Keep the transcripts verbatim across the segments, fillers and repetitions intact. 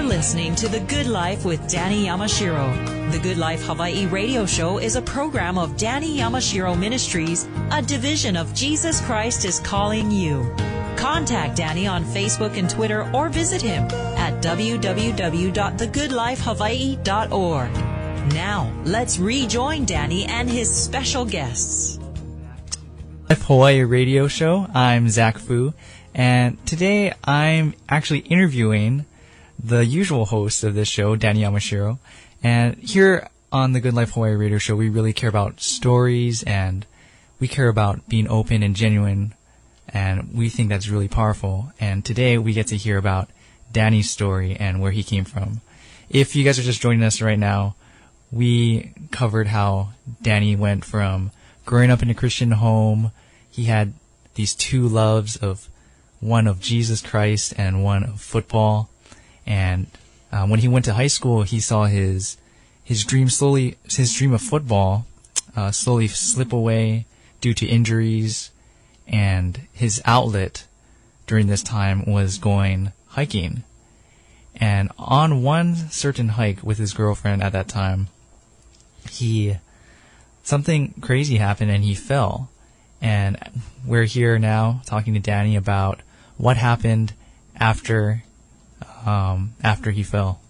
listening to The Good Life with Danny Yamashiro. The Good Life Hawaii radio show is a program of Danny Yamashiro Ministries, a division of Jesus Christ is Calling You. Contact Danny on Facebook and Twitter or visit him at w w w dot the good life hawaii dot org. Now, let's rejoin Danny and his special guests. Life Hawaii radio show. I'm Zach Fu, and today I'm actually interviewing the usual host of this show, Danny Yamashiro. And here on the Good Life Hawaii radio show, we really care about stories, and we care about being open and genuine, and we think that's really powerful. And today we get to hear about Danny's story and where he came from. If you guys are just joining us right now, we covered how Danny went from growing up in a Christian home. He had these two loves, of one of Jesus Christ and one of football. And uh, when he went to high school, he saw his his dream slowly, his dream of football uh, slowly slip away due to injuries. And his outlet during this time was going hiking. And on one certain hike with his girlfriend at that time, he something crazy happened and he fell. And we're here now talking to Danny about what happened after um, after he fell.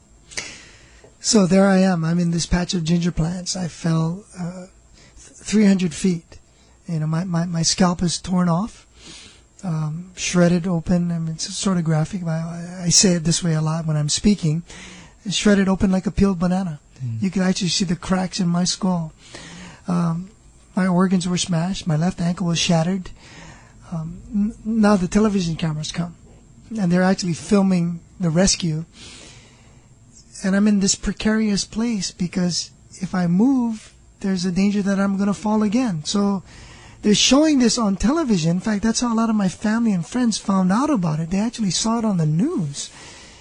So there I am. I'm in this patch of ginger plants. I fell uh, three hundred feet. You know, my, my, my scalp is torn off, um, shredded open. I mean, it's sort of graphic. I, I say it this way a lot when I'm speaking. It's shredded open like a peeled banana. Mm. You can actually see the cracks in my skull. Um, my organs were smashed. My left ankle was shattered. Um, n- now the television cameras come, and they're actually filming the rescue. And I'm in this precarious place because if I move, there's a danger that I'm going to fall again. So they're showing this on television. In fact, that's how a lot of my family and friends found out about it. They actually saw it on the news.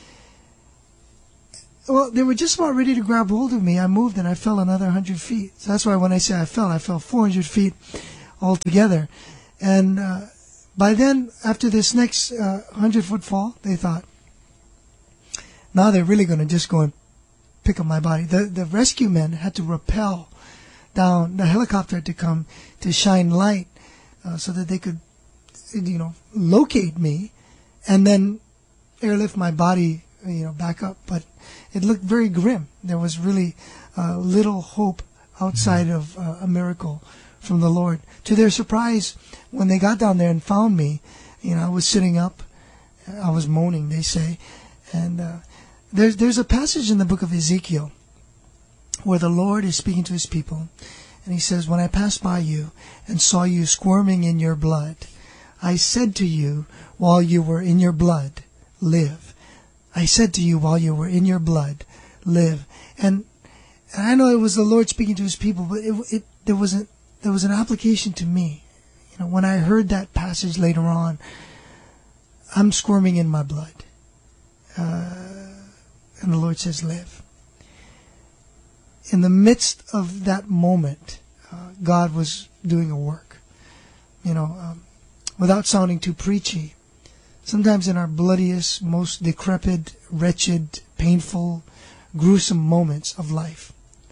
Well, they were just about ready to grab hold of me. I moved and I fell another one hundred feet. So that's why when I say I fell, I fell four hundred feet altogether. And uh, by then, after this next uh, one hundred foot fall, they thought, now they're really going to just go and pick up my body. The, the rescue men had to rappel down. The helicopter had to come to shine light uh, so that they could, you know, locate me and then airlift my body, you know, back up. But it looked very grim. There was really uh, little hope outside of uh, a miracle from the Lord. To their surprise, when they got down there and found me, you know, I was sitting up. I was moaning, they say. And uh, there's there's a passage in the book of Ezekiel where the Lord is speaking to his people. And he says, when I passed by you and saw you squirming in your blood, I said to you while you were in your blood, live. I said to you while you were in your blood, live. And, and I know it was the Lord speaking to his people, but it, it there was a, there was an application to me. You know, when I heard that passage later on, I'm squirming in my blood. Uh, and the Lord says, live. In the midst of that moment, uh, God was doing a work. You know, um, without sounding too preachy, sometimes in our bloodiest, most decrepit, wretched, painful, gruesome moments of life.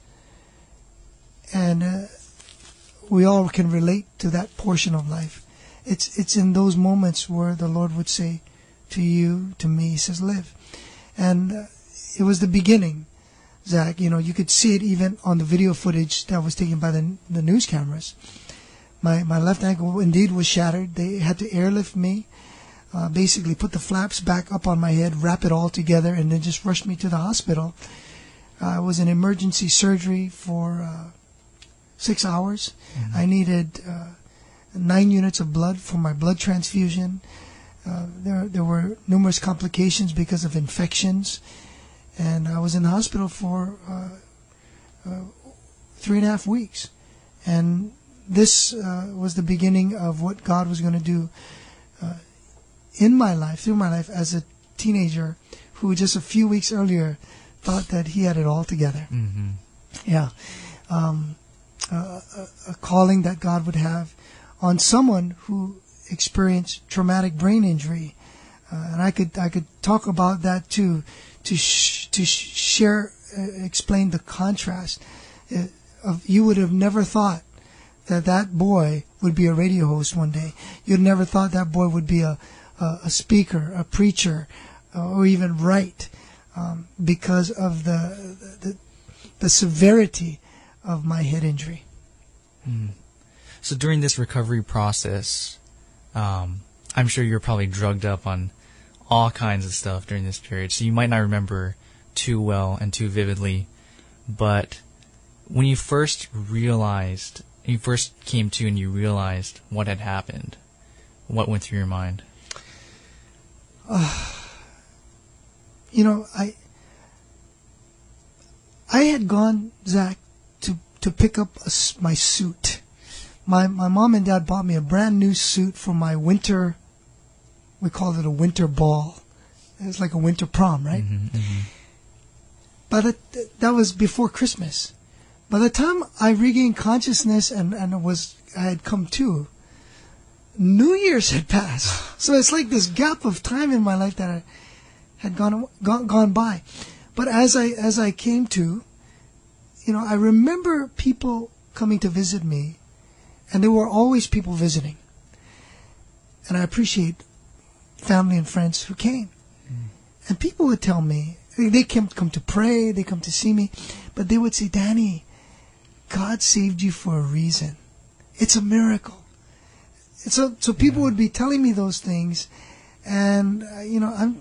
And uh, we all can relate to that portion of life. It's it's in those moments where the Lord would say to you, to me, he says, live. And uh, it was the beginning, Zach. You know, you could see it even on the video footage that was taken by the the news cameras. My my left ankle indeed was shattered. They had to airlift me, uh, basically put the flaps back up on my head, wrap it all together, and then just rush me to the hospital. Uh, it was an emergency surgery for uh, six hours. Mm-hmm. I needed uh, nine units of blood for my blood transfusion. Uh, there there were numerous complications because of infections. And I was in the hospital for uh, uh, three and a half weeks. And this uh, was the beginning of what God was going to do uh, in my life, through my life, as a teenager who just a few weeks earlier thought that he had it all together. Mm-hmm. Yeah. Um, uh, a, a calling that God would have on someone who experienced traumatic brain injury Uh, and I could I could talk about that too, to sh- to sh- share, uh, explain the contrast. Uh, of you would have never thought that that boy would be a radio host one day. You'd never thought that boy would be a a, a speaker, a preacher, uh, or even write, um, because of the, the the severity of my head injury. Mm. So during this recovery process, um, I'm sure you're probably drugged up on all kinds of stuff during this period, so you might not remember too well and too vividly. But when you first realized, you first came to and you realized what had happened, what went through your mind? Uh, you know, I I had gone, Zach, to to pick up a, my suit. My my mom and dad bought me a brand new suit for my winter. We called it a winter ball. It was like a winter prom, right? Mm-hmm, mm-hmm. But that, that was before Christmas. By the time I regained consciousness and and was I had come to, New Year's had passed. So it's like this gap of time in my life that I had gone gone, gone by. But as I as I came to, you know, I remember people coming to visit me, and there were always people visiting. And I appreciate family and friends who came. Mm. And people would tell me, they came come to pray, they come to see me, but they would say, Danny, God saved you for a reason. It's a miracle. And so so people yeah. would be telling me those things, and uh, you know, I'm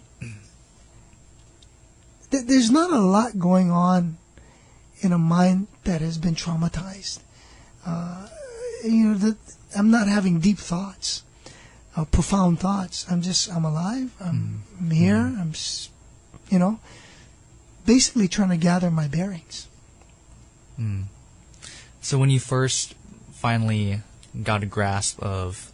th- there's not a lot going on in a mind that has been traumatized. Uh, you know, that I'm not having deep thoughts, uh, profound thoughts. I'm just, I'm alive. I'm, mm. I'm here. Mm. I'm, you know, basically trying to gather my bearings. Mm. So when you first finally got a grasp of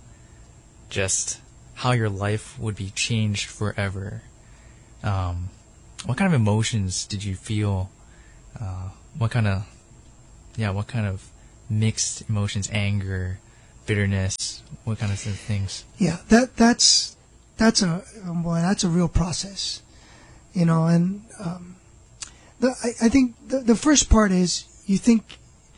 just how your life would be changed forever, um, what kind of emotions did you feel? Uh, what kind of, yeah, what kind of mixed emotions, anger, bitterness, what kind of things? Yeah, that that's that's a boy, that's a real process, you know. And um, the, I, I think the, the first part is you think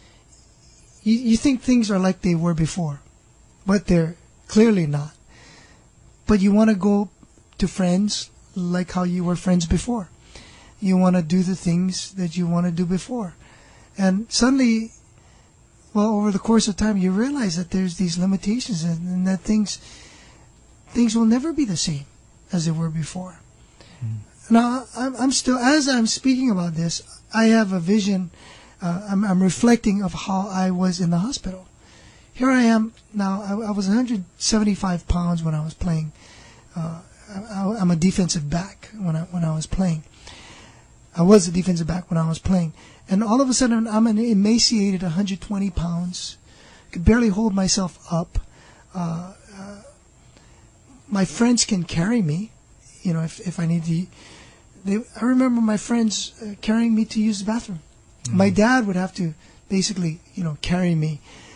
you, you think things are like they were before, but they're clearly not. But you want to go to friends like how you were friends before. You want to do the things that you want to do before, and suddenly, well, over the course of time, you realize that there's these limitations, and, and that things things will never be the same as they were before. Mm. Now, I'm, I'm still, as I'm speaking about this, I have a vision. Uh, I'm, I'm reflecting of how I was in the hospital. Here I am now. I, I was one hundred seventy-five pounds when I was playing. Uh, I, I'm a defensive back when I when I was playing. I was a defensive back when I was playing. And all of a sudden, I'm an emaciated one hundred twenty pounds. Could barely hold myself up. Uh, uh, my friends can carry me, you know, if, if I need to. They, I remember my friends uh, carrying me to use the bathroom. Mm-hmm. My dad would have to basically, you know, carry me.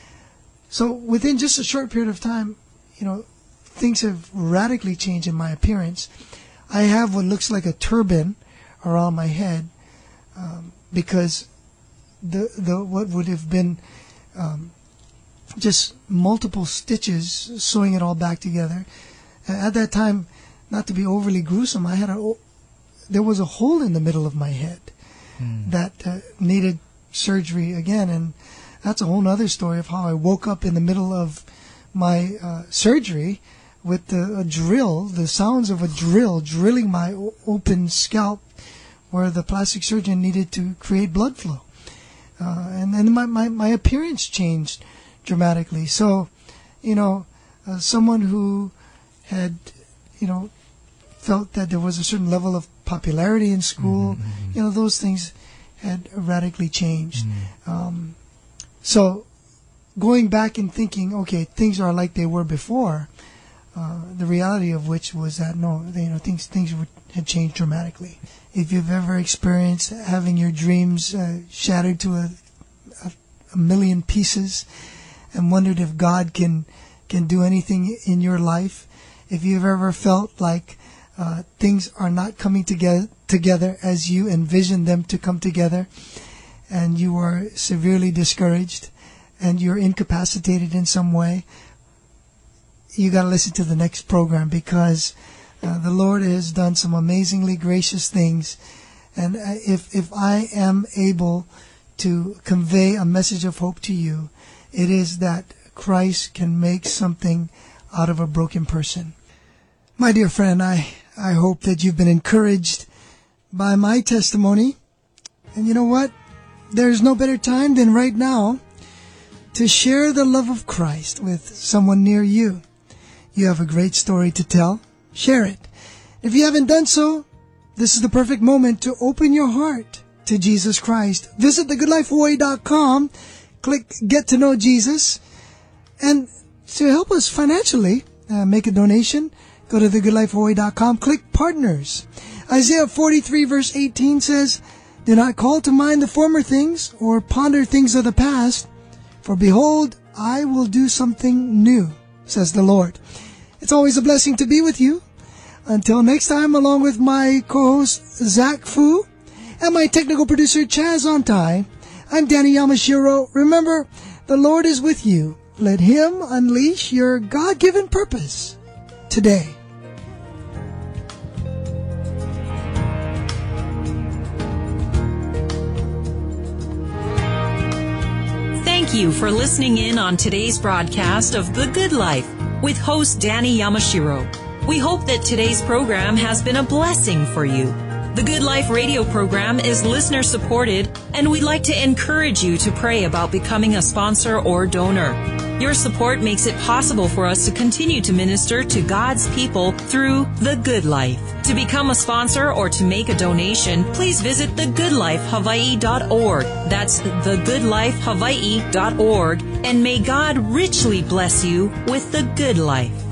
So within just a short period of time, you know, things have radically changed in my appearance. I have what looks like a turban around my head. Um, because the the what would have been um, just multiple stitches sewing it all back together. At that time, not to be overly gruesome, I had a there was a hole in the middle of my head mm. that uh, needed surgery again, and that's a whole other story of how I woke up in the middle of my uh, surgery with the, a drill, the sounds of a drill drilling my o- open scalp, where the plastic surgeon needed to create blood flow. Uh, and then my, my, my appearance changed dramatically. So, you know, uh, someone who had, you know, felt that there was a certain level of popularity in school, mm-hmm. you know, those things had radically changed. Mm-hmm. Um, so going back and thinking, okay, things are like they were before, uh, the reality of which was that, no, you know, things, things would, had changed dramatically. If you've ever experienced having your dreams uh, shattered to a, a, a million pieces and wondered if God can can do anything in your life, if you've ever felt like uh, things are not coming together, together as you envision them to come together, and you are severely discouraged, and you're incapacitated in some way, you got to listen to the next program, because uh, the Lord has done some amazingly gracious things. And uh, if if I am able to convey a message of hope to you, it is that Christ can make something out of a broken person. My dear friend, I, I hope that you've been encouraged by my testimony. And you know what? There's no better time than right now to share the love of Christ with someone near you. You have a great story to tell. Share it. If you haven't done so, this is the perfect moment to open your heart to Jesus Christ. Visit the good life hawaii dot com, click Get to Know Jesus, and to help us financially, uh, make a donation, go to the good life hawaii dot com, click Partners. Isaiah forty-three verse eighteen says, "Do not call to mind the former things, or ponder things of the past, for behold, I will do something new, says the Lord." It's always a blessing to be with you. Until next time, along with my co-host Zach Fu and my technical producer Chaz Ontai, I'm Danny Yamashiro. Remember, the Lord is with you. Let Him unleash your God-given purpose today. Thank you for listening in on today's broadcast of The Good Life with host Danny Yamashiro. We hope that today's program has been a blessing for you. The Good Life radio program is listener supported, and we'd like to encourage you to pray about becoming a sponsor or donor. Your support makes it possible for us to continue to minister to God's people through The Good Life. To become a sponsor or to make a donation, please visit the good life hawaii dot org. That's the good life hawaii dot org. And may God richly bless you with the good life.